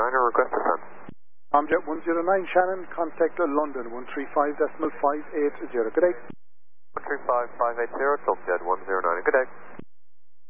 request descent. Jet 109 Shannon, contact London 135.580. Good day. 135.580, Tilted 109, good day.